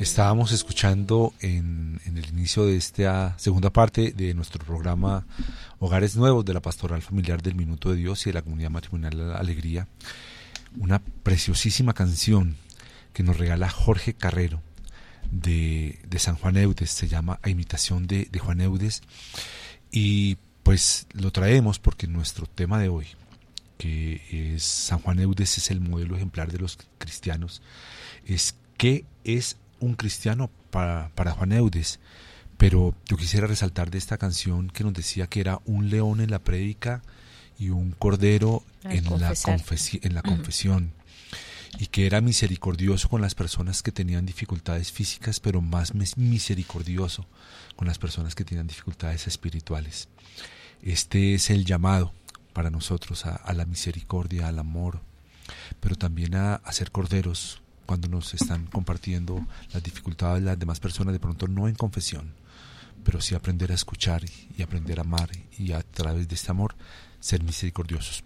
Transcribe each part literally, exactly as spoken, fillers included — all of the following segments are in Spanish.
Estábamos escuchando en, en el inicio de esta segunda parte de nuestro programa Hogares Nuevos de la Pastoral Familiar del Minuto de Dios y de la Comunidad Matrimonial Alegría, una preciosísima canción que nos regala Jorge Carrero de, de San Juan Eudes, se llama A Imitación de, de Juan Eudes, y pues lo traemos porque nuestro tema de hoy, que es San Juan Eudes es el modelo ejemplar de los cristianos, es ¿qué es un cristiano para, para Juan Eudes? Pero yo quisiera resaltar de esta canción que nos decía que era un león en la prédica y un cordero en la, confesi- en la confesión, y que era misericordioso con las personas que tenían dificultades físicas, pero más misericordioso con las personas que tenían dificultades espirituales. Este es el llamado para nosotros a, a la misericordia, al amor, pero también a, a ser corderos cuando nos están compartiendo las dificultades de las demás personas, de pronto no en confesión, pero sí aprender a escuchar y aprender a amar, y a través de este amor ser misericordiosos.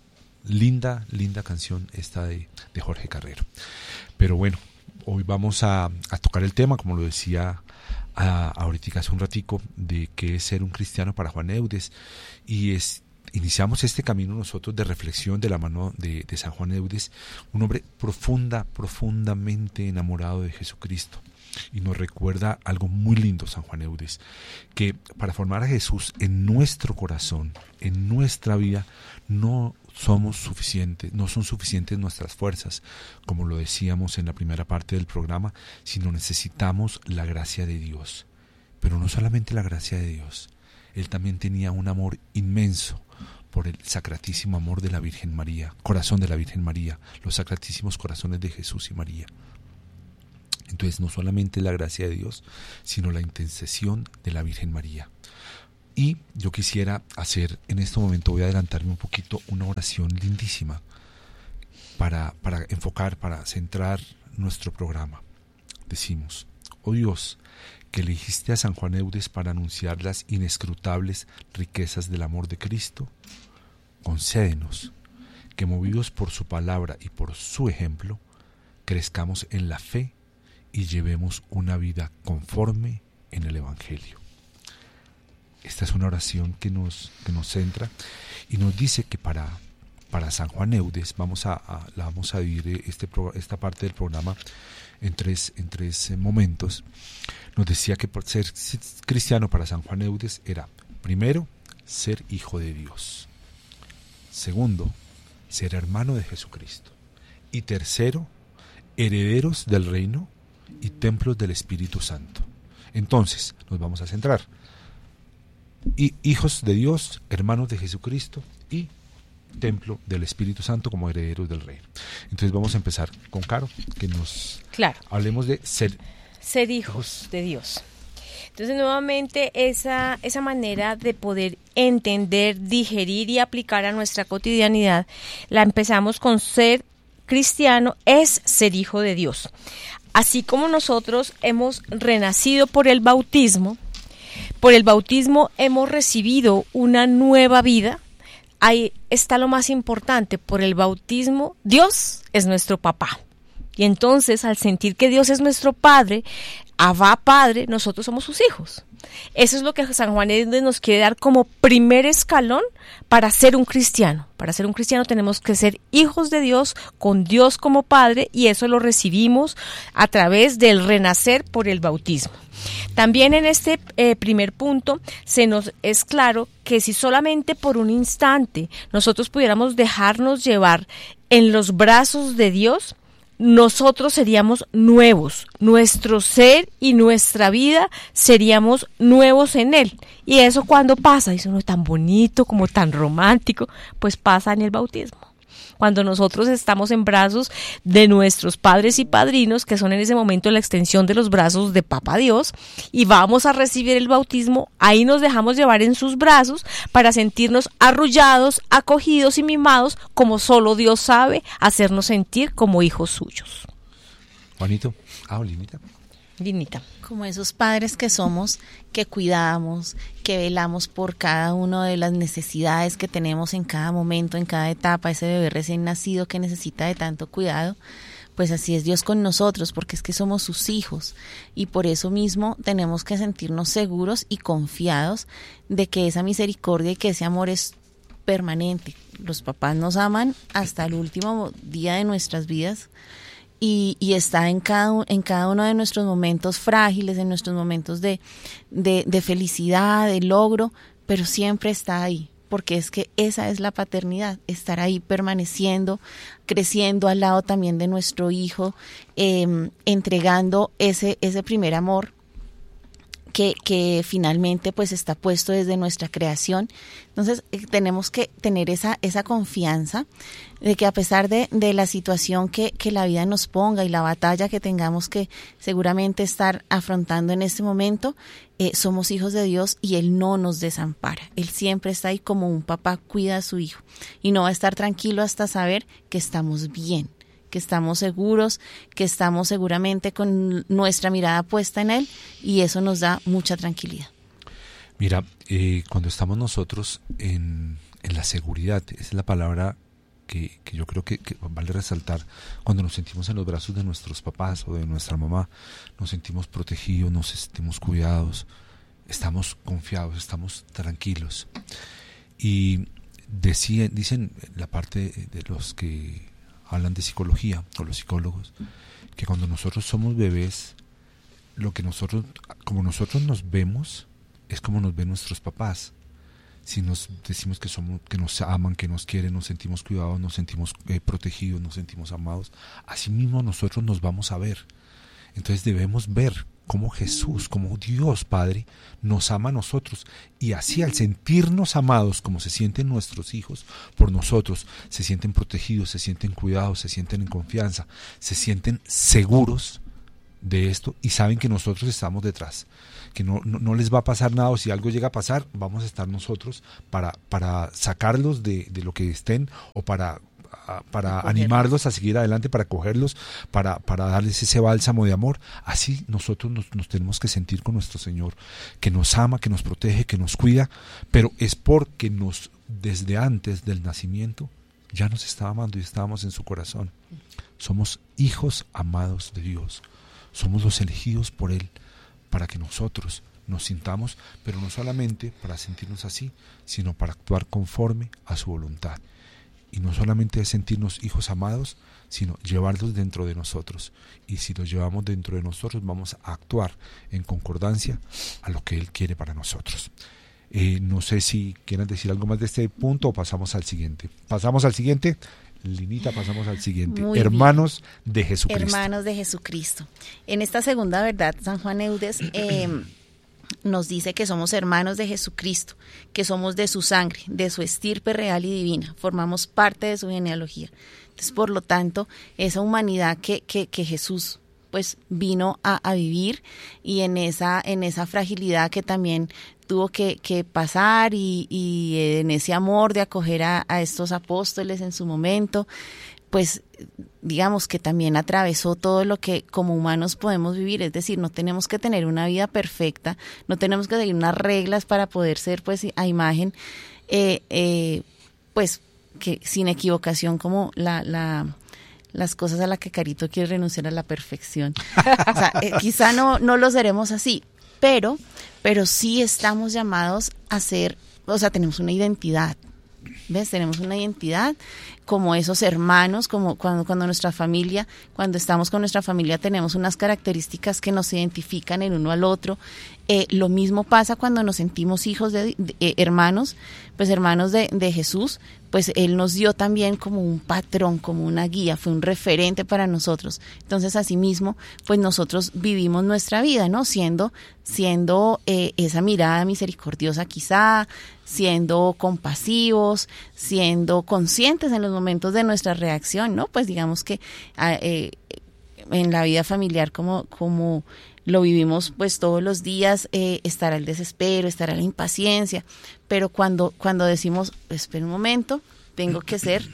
Linda, linda canción esta de, de Jorge Carrero. Pero bueno, hoy vamos a, a tocar el tema, como lo decía a, ahorita hace un ratico, de qué es ser un cristiano para Juan Eudes, y es iniciamos este camino nosotros de reflexión de la mano de, de San Juan Eudes, un hombre profunda, profundamente enamorado de Jesucristo. Y nos recuerda algo muy lindo San Juan Eudes, que para formar a Jesús en nuestro corazón, en nuestra vida, no somos suficientes, no son suficientes nuestras fuerzas, como lo decíamos en la primera parte del programa, sino necesitamos la gracia de Dios. Pero no solamente la gracia de Dios, él también tenía un amor inmenso por el sacratísimo amor de la Virgen María, corazón de la Virgen María, los sacratísimos corazones de Jesús y María. Entonces no solamente la gracia de Dios, sino la intercesión de la Virgen María. Y yo quisiera hacer, en este momento voy a adelantarme un poquito, una oración lindísima para, para enfocar, para centrar nuestro programa. Decimos: oh Dios, que elegiste a San Juan Eudes para anunciar las inescrutables riquezas del amor de Cristo, concédenos que, movidos por su palabra y por su ejemplo, crezcamos en la fe y llevemos una vida conforme en el Evangelio. Esta es una oración que nos, que nos centra y nos dice que para, para San Juan Eudes, vamos a, a, la vamos a dividir este, esta parte del programa en tres, en tres momentos. Nos decía que por ser cristiano para San Juan Eudes era, primero, ser hijo de Dios; segundo, ser hermano de Jesucristo; y tercero, herederos del reino y templos del Espíritu Santo. Entonces, nos vamos a centrar. Y hijos de Dios, hermanos de Jesucristo y templo del Espíritu Santo como herederos del reino. Entonces vamos a empezar con Caro, que nos claro. hablemos de ser, ser hijos de Dios. Entonces nuevamente esa, esa manera de poder entender, digerir y aplicar a nuestra cotidianidad, la empezamos con ser cristiano es ser hijo de Dios. Así como nosotros hemos renacido por el bautismo, por el bautismo hemos recibido una nueva vida. Ahí está lo más importante: por el bautismo Dios es nuestro papá. Y entonces, al sentir que Dios es nuestro Padre, Abba Padre, nosotros somos sus hijos. Eso es lo que San Juan Eudes nos quiere dar como primer escalón para ser un cristiano. Para ser un cristiano tenemos que ser hijos de Dios, con Dios como Padre, y eso lo recibimos a través del renacer por el bautismo. También en este eh, primer punto se nos es claro que si solamente por un instante nosotros pudiéramos dejarnos llevar en los brazos de Dios, nosotros seríamos nuevos, nuestro ser y nuestra vida seríamos nuevos en Él. Y eso cuando pasa, dice uno, tan bonito, como tan romántico, pues pasa en el bautismo. Cuando nosotros estamos en brazos de nuestros padres y padrinos, que son en ese momento la extensión de los brazos de Papá Dios, y vamos a recibir el bautismo, ahí nos dejamos llevar en sus brazos para sentirnos arrullados, acogidos y mimados, como solo Dios sabe hacernos sentir como hijos suyos. Juanito, ah, Olinita. Linita. Como esos padres que somos, que cuidamos, que velamos por cada una de las necesidades que tenemos en cada momento, en cada etapa, ese bebé recién nacido que necesita de tanto cuidado, pues así es Dios con nosotros, porque es que somos sus hijos y por eso mismo tenemos que sentirnos seguros y confiados de que esa misericordia y que ese amor es permanente. Los papás nos aman hasta el último día de nuestras vidas y, y está en cada, en cada uno de nuestros momentos frágiles, en nuestros momentos de, de, de felicidad, de logro, pero siempre está ahí. Porque es que esa es la paternidad, estar ahí permaneciendo, creciendo al lado también de nuestro hijo, eh, entregando ese, ese primer amor que, que finalmente pues está puesto desde nuestra creación. Entonces eh, tenemos que tener esa, esa confianza de que a pesar de, de la situación que, que la vida nos ponga y la batalla que tengamos que seguramente estar afrontando en este momento, eh, somos hijos de Dios y Él no nos desampara. Él siempre está ahí como un papá cuida a su hijo y no va a estar tranquilo hasta saber que estamos bien, que estamos seguros, que estamos seguramente con nuestra mirada puesta en Él y eso nos da mucha tranquilidad. Mira, eh, cuando estamos nosotros en, en la seguridad, esa es la palabra que, que yo creo que, que vale resaltar, cuando nos sentimos en los brazos de nuestros papás o de nuestra mamá, nos sentimos protegidos, nos sentimos cuidados, estamos confiados, estamos tranquilos. Y decían, dicen la parte de los que hablan de psicología o los psicólogos, que cuando nosotros somos bebés, lo que nosotros, como nosotros nos vemos, es como nos ven nuestros papás. Si nos decimos que somos, que nos aman, que nos quieren, nos sentimos cuidados, nos sentimos eh, protegidos, nos sentimos amados, así mismo nosotros nos vamos a ver. Entonces debemos ver cómo Jesús, como Dios Padre, nos ama a nosotros. Y así al sentirnos amados, como se sienten nuestros hijos por nosotros, se sienten protegidos, se sienten cuidados, se sienten en confianza, se sienten seguros de esto y saben que nosotros estamos detrás, que no, no, no les va a pasar nada, o si algo llega a pasar, vamos a estar nosotros para, para sacarlos de, de lo que estén o para, para animarlos a seguir adelante, para cogerlos, para, para darles ese bálsamo de amor. Así nosotros nos, nos tenemos que sentir con nuestro Señor, que nos ama, que nos protege, que nos cuida, pero es porque nos, desde antes del nacimiento ya nos estaba amando y estábamos en su corazón. Somos hijos amados de Dios, somos los elegidos por Él, para que nosotros nos sintamos, pero no solamente para sentirnos así, sino para actuar conforme a su voluntad. Y no solamente es sentirnos hijos amados, sino llevarlos dentro de nosotros. Y si los llevamos dentro de nosotros, vamos a actuar en concordancia a lo que Él quiere para nosotros. Eh, no sé si quieran decir algo más de este punto o pasamos al siguiente. Pasamos al siguiente. Linita, pasamos al siguiente. Muy Hermanos bien. de Jesucristo. Hermanos de Jesucristo. En esta segunda verdad, San Juan Eudes eh, nos dice que somos hermanos de Jesucristo, que somos de su sangre, de su estirpe real y divina, formamos parte de su genealogía. Entonces, por lo tanto, esa humanidad que, que, que Jesús pues vino a, a vivir y en esa, en esa fragilidad que también tuvo que, que pasar y, y en ese amor de acoger a, a estos apóstoles en su momento, pues digamos que también atravesó todo lo que como humanos podemos vivir, es decir, no tenemos que tener una vida perfecta, no tenemos que seguir unas reglas para poder ser pues a imagen, eh, eh, pues que sin equivocación como la... la las cosas a las que Carito quiere renunciar a la perfección. O sea, eh, quizá no, no lo seremos así, pero, pero sí estamos llamados a ser, o sea, tenemos una identidad, ¿ves? Tenemos una identidad como esos hermanos, como cuando, cuando nuestra familia, cuando estamos con nuestra familia tenemos unas características que nos identifican el uno al otro. Eh, lo mismo pasa cuando nos sentimos hijos de, de eh, hermanos, pues hermanos de, de Jesús, pues Él nos dio también como un patrón, como una guía, fue un referente para nosotros. Entonces, asimismo, pues nosotros vivimos nuestra vida, ¿no? Siendo, siendo eh, esa mirada misericordiosa quizá, siendo compasivos, siendo conscientes en los momentos de nuestra reacción, ¿no? Pues digamos que eh, en la vida familiar como, como lo vivimos pues todos los días, eh, estará el desespero, estará la impaciencia, pero cuando, cuando decimos, espera un momento, tengo que ser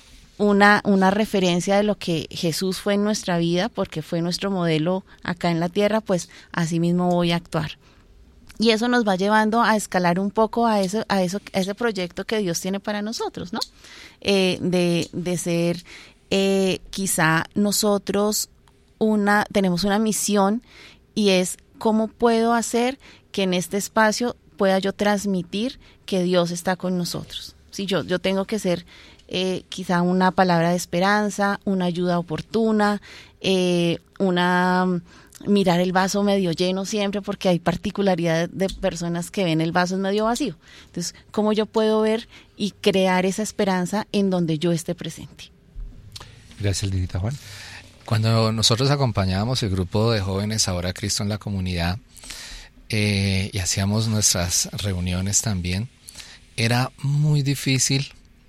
una, una referencia de lo que Jesús fue en nuestra vida, porque fue nuestro modelo acá en la tierra, pues así mismo voy a actuar. Y eso nos va llevando a escalar un poco a eso, a eso, a ese proyecto que Dios tiene para nosotros, ¿no? Eh, de, de ser eh, quizá nosotros una, tenemos una misión y es cómo puedo hacer que en este espacio pueda yo transmitir que Dios está con nosotros. Si yo, yo tengo que ser eh, quizá una palabra de esperanza, una ayuda oportuna, eh, una mirar el vaso medio lleno siempre, porque hay particularidades de personas que ven el vaso medio vacío. Entonces, ¿cómo yo puedo ver y crear esa esperanza en donde yo esté presente? Gracias, Lidita. Juan. Cuando nosotros acompañábamos el grupo de jóvenes Ahora Cristo en la comunidad eh, y hacíamos nuestras reuniones también, era muy difícil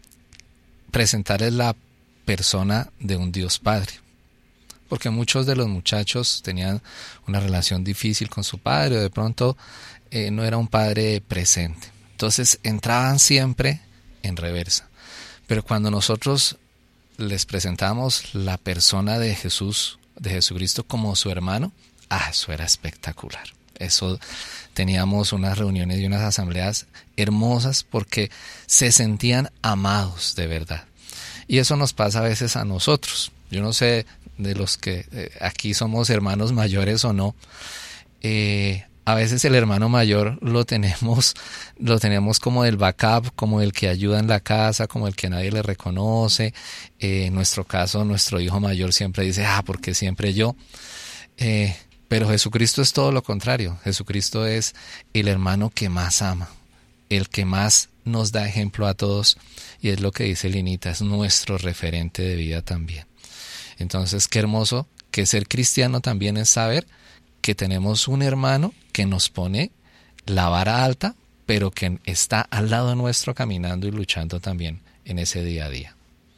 presentarles la persona de un Dios Padre, porque muchos de los muchachos tenían una relación difícil con su padre, o de pronto eh, no era un padre presente. Entonces entraban siempre en reversa. Pero cuando nosotros les presentamos la persona de Jesús, de Jesucristo como su hermano, ah, eso era espectacular. Eso, teníamos unas reuniones y unas asambleas hermosas porque se sentían amados de verdad. Y eso nos pasa a veces a nosotros. Yo no sé de los que eh, aquí somos hermanos mayores o no, eh, a veces el hermano mayor lo tenemos, lo tenemos como el backup, como el que ayuda en la casa, como el que nadie le reconoce. Eh, en nuestro caso, nuestro hijo mayor siempre dice, ah, porque siempre yo. Eh, pero Jesucristo es todo lo contrario. Jesucristo es el hermano que más ama, el que más nos da ejemplo a todos, y es lo que dice Linita, es nuestro referente de vida también. Entonces, qué hermoso que ser cristiano también es saber que tenemos un hermano que nos pone la vara alta, pero que está al lado nuestro caminando y luchando también en ese día a día.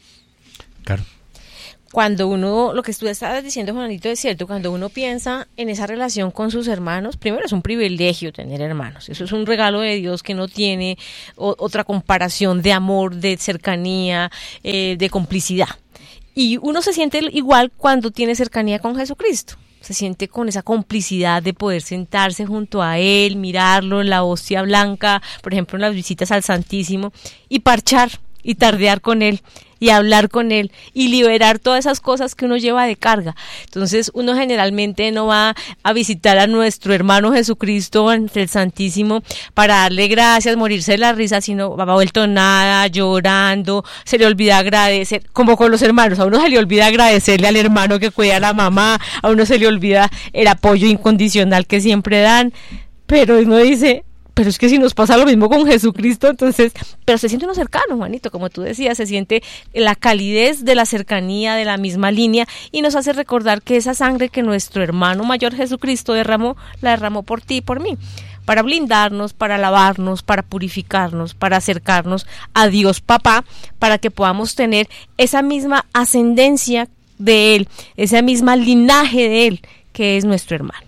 Claro. Cuando uno, lo que tú estabas diciendo, Juanito, es cierto, cuando uno piensa en esa relación con sus hermanos, primero es un privilegio tener hermanos, eso es un regalo de Dios que no tiene o, otra comparación de amor, de cercanía, eh, de complicidad. Y uno se siente igual cuando tiene cercanía con Jesucristo. Se siente con esa complicidad de poder sentarse junto a Él, mirarlo en la hostia blanca, por ejemplo en las visitas al Santísimo, y parchar y tardear con Él y hablar con Él y liberar todas esas cosas que uno lleva de carga. Entonces uno generalmente no va a visitar a nuestro hermano Jesucristo ante el Santísimo para darle gracias, morirse de la risa, sino va vuelto nada, llorando, se le olvida agradecer, como con los hermanos, a uno se le olvida agradecerle al hermano que cuida a la mamá, a uno se le olvida el apoyo incondicional que siempre dan, pero uno dice, pero es que si nos pasa lo mismo con Jesucristo, entonces, pero se siente uno cercano, Juanito, como tú decías, se siente la calidez de la cercanía, de la misma línea, y nos hace recordar que esa sangre que nuestro hermano mayor Jesucristo derramó, la derramó por ti y por mí, para blindarnos, para lavarnos, para purificarnos, para acercarnos a Dios Papá, para que podamos tener esa misma ascendencia de Él, esa misma linaje de Él, que es nuestro hermano.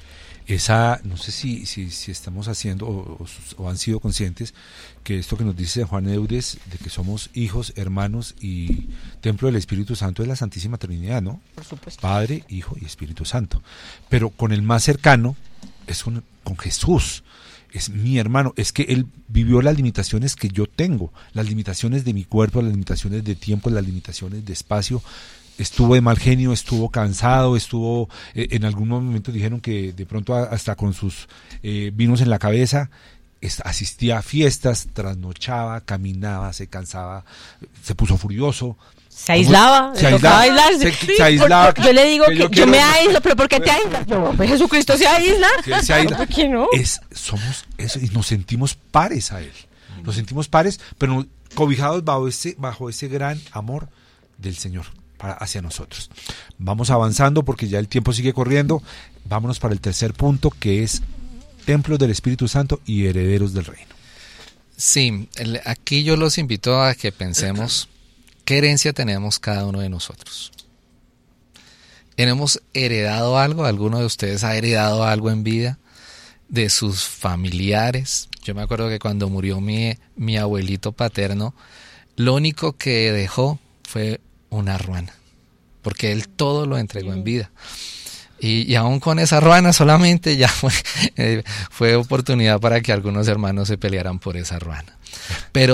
Esa, no sé si, si, si estamos haciendo o, o, o han sido conscientes que esto que nos dice Juan Eudes, de que somos hijos, hermanos y templo del Espíritu Santo, es la Santísima Trinidad, ¿no? Por supuesto. Padre, Hijo y Espíritu Santo. Pero con el más cercano es con, con Jesús, es mi hermano, es que Él vivió las limitaciones que yo tengo, las limitaciones de mi cuerpo, las limitaciones de tiempo, las limitaciones de espacio. Estuvo de mal genio, estuvo cansado, estuvo, eh, en algún momento dijeron que de pronto a, hasta con sus eh, vinos en la cabeza, es, asistía a fiestas, trasnochaba, caminaba, se cansaba, se puso furioso. Se aislaba, se aislaba, aislarse. Se, se aislaba Yo le digo que, que yo, yo me aíslo, pero ¿por qué te aíslas? Yo, pues Jesucristo se aísla. Sí, se aísla. ¿Por qué no? Es, somos eso y nos sentimos pares a Él. Nos sentimos pares, pero cobijados bajo ese, bajo ese gran amor del Señor para, hacia nosotros. Vamos avanzando porque ya el tiempo sigue corriendo. Vámonos para el tercer punto, que es templos del Espíritu Santo y herederos del reino. Sí, el, aquí yo los invito a que pensemos qué herencia tenemos cada uno de nosotros. ¿Hemos heredado algo? ¿Alguno de ustedes ha heredado algo en vida de sus familiares? Yo me acuerdo que cuando murió mi, mi abuelito paterno, lo único que dejó fue una ruana, porque él todo lo entregó en vida. Y, y aún con esa ruana solamente ya fue, eh, fue oportunidad para que algunos hermanos se pelearan por esa ruana. Pero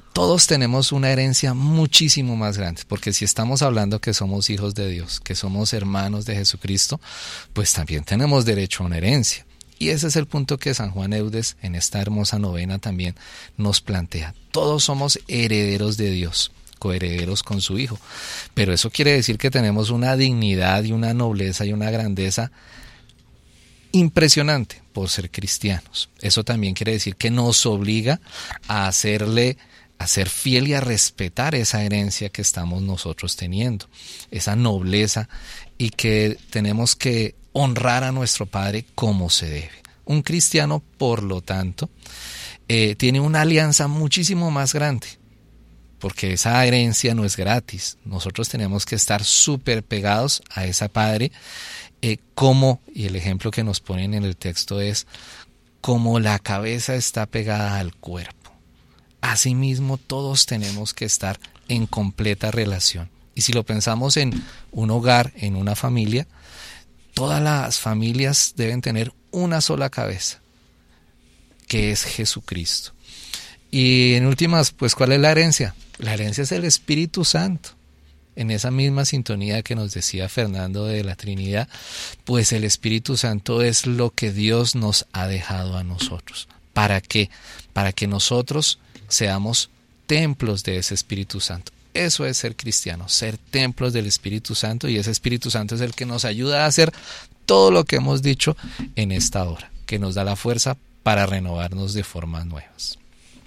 todos tenemos una herencia muchísimo más grande, porque si estamos hablando que somos hijos de Dios, que somos hermanos de Jesucristo, pues también tenemos derecho a una herencia. Y ese es el punto que San Juan Eudes en esta hermosa novena también nos plantea. Todos somos herederos de Dios, coherederos con su Hijo. Pero eso quiere decir que tenemos una dignidad y una nobleza y una grandeza impresionante por ser cristianos. Eso también quiere decir que nos obliga a hacerle, a ser fiel y a respetar esa herencia que estamos nosotros teniendo, esa nobleza, y que tenemos que honrar a nuestro Padre como se debe. Un cristiano, por lo tanto, eh, tiene una alianza muchísimo más grande, porque esa herencia no es gratis. Nosotros tenemos que estar súper pegados a ese Padre, eh, como, y el ejemplo que nos ponen en el texto es, como la cabeza está pegada al cuerpo. Asimismo, todos tenemos que estar en completa relación. Y si lo pensamos en un hogar, en una familia, todas las familias deben tener una sola cabeza, que es Jesucristo. Y en últimas, pues, ¿cuál es la herencia? La herencia es el Espíritu Santo. En esa misma sintonía que nos decía Fernando de la Trinidad, pues el Espíritu Santo es lo que Dios nos ha dejado a nosotros. ¿Para qué? Para que nosotros seamos templos de ese Espíritu Santo. Eso es ser cristiano, ser templos del Espíritu Santo, y ese Espíritu Santo es el que nos ayuda a hacer todo lo que hemos dicho en esta hora, que nos da la fuerza para renovarnos de formas nuevas.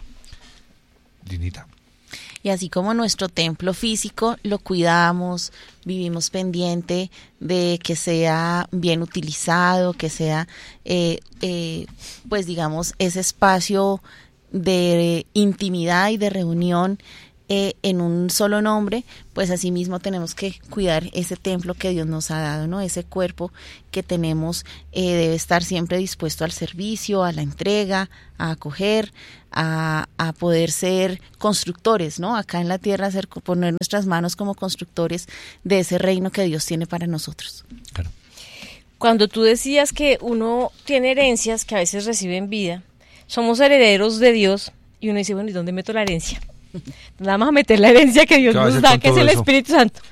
Dinita. Y así como nuestro templo físico lo cuidamos, vivimos pendiente de que sea bien utilizado, que sea, eh, eh, pues digamos, ese espacio de intimidad y de reunión eh, en un solo nombre, pues asimismo tenemos que cuidar ese templo que Dios nos ha dado, ¿no? Ese cuerpo que tenemos eh, debe estar siempre dispuesto al servicio, a la entrega, a acoger, a, a poder ser constructores, ¿no? Acá en la tierra, hacer, poner nuestras manos como constructores de ese reino que Dios tiene para nosotros. Claro. Cuando tú decías que uno tiene herencias que a veces recibe en vida, somos herederos de Dios, y uno dice, bueno, ¿y dónde meto la herencia? Nada más a meter la herencia que Dios ¿Qué va a nos hacer da, con que es todo el eso? Espíritu Santo.